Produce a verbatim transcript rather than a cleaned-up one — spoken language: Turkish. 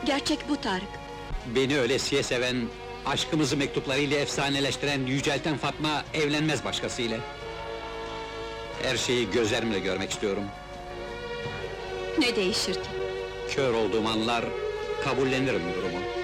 Gerçek bu Tarık. Beni ölesiye seven, aşkımızı mektuplarıyla efsaneleştiren, yücelten Fatma evlenmez başkasıyla. Her şeyi gözlerimle görmek istiyorum. Ne değişir ki? Kör olduğum anlar, kabullenirim durumu.